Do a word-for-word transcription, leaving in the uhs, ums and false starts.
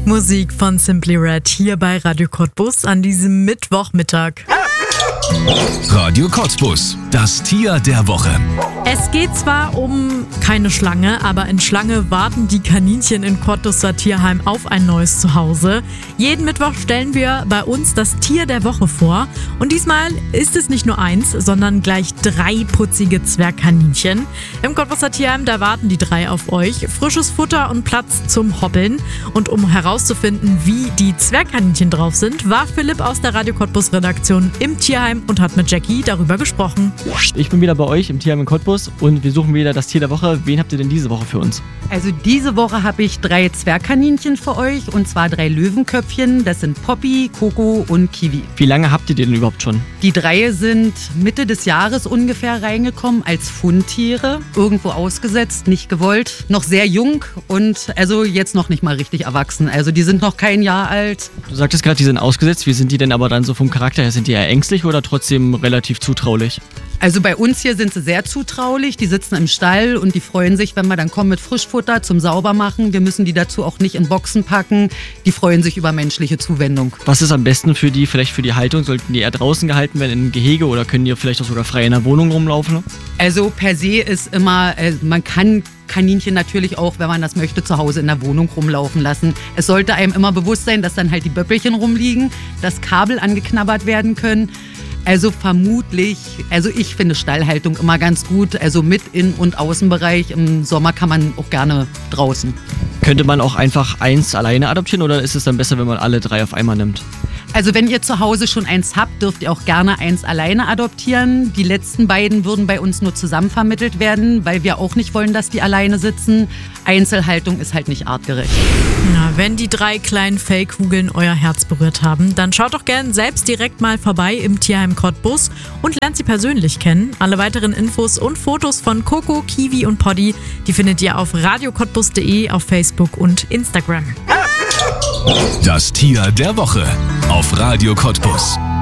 Musik von Simply Red hier bei Radio Cottbus an diesem Mittwochmittag. Radio Cottbus, das Tier der Woche. Es geht zwar um keine Schlange, aber in Schlange warten die Kaninchen in Cottbuser Tierheim auf ein neues Zuhause. Jeden Mittwoch stellen wir bei uns das Tier der Woche vor. Und diesmal ist es nicht nur eins, sondern gleich drei putzige Zwergkaninchen. Im Cottbuser Tierheim, da warten die drei auf euch. Frisches Futter und Platz zum Hoppeln. Und um herauszufinden, wie die Zwergkaninchen drauf sind, war Philipp aus der Radio Cottbus Redaktion im Tierheim und hat mit Jackie darüber gesprochen. Ich bin wieder bei euch im Tierheim in Cottbus und wir suchen wieder das Tier der Woche. Wen habt ihr denn diese Woche für uns? Also diese Woche habe ich drei Zwergkaninchen für euch und zwar drei Löwenköpfchen. Das sind Poppy, Coco und Kiwi. Wie lange habt ihr den überhaupt schon? Die drei sind Mitte des Jahres ungefähr reingekommen als Fundtiere. Irgendwo ausgesetzt, nicht gewollt, noch sehr jung und also jetzt noch nicht mal richtig erwachsen. Also die sind noch kein Jahr alt. Du sagtest gerade, die sind ausgesetzt. Wie sind die denn aber dann so vom Charakter her? Sind die eher ängstlich oder trotzdem relativ zutraulich? Also bei uns hier sind sie sehr zutraulich. Die sitzen im Stall und die freuen sich, wenn wir dann kommen mit Frischfutter zum Saubermachen. Wir müssen die dazu auch nicht in Boxen packen. Die freuen sich über menschliche Zuwendung. Was ist am besten für die, vielleicht für die Haltung? Sollten die eher draußen gehalten werden in einem Gehege oder können die vielleicht auch sogar frei in der Wohnung rumlaufen? Also per se ist immer, äh, man kann Kaninchen natürlich auch, wenn man das möchte, zu Hause in der Wohnung rumlaufen lassen. Es sollte einem immer bewusst sein, dass dann halt die Böppelchen rumliegen, dass Kabel angeknabbert werden können. Also vermutlich, also ich finde Stallhaltung immer ganz gut, also mit In- und Außenbereich. Im Sommer kann man auch gerne draußen. Könnte man auch einfach eins alleine adoptieren oder ist es dann besser, wenn man alle drei auf einmal nimmt? Also wenn ihr zu Hause schon eins habt, dürft ihr auch gerne eins alleine adoptieren. Die letzten beiden würden bei uns nur zusammen vermittelt werden, weil wir auch nicht wollen, dass die alleine sitzen. Einzelhaltung ist halt nicht artgerecht. Na, wenn die drei kleinen Fellkugeln euer Herz berührt haben, dann schaut doch gern selbst direkt mal vorbei im Tierheim Cottbus und lernt sie persönlich kennen. Alle weiteren Infos und Fotos von Coco, Kiwi und Poddy, die findet ihr auf radio cottbus punkt de, auf Facebook und Instagram. Das Tier der Woche auf Radio Cottbus.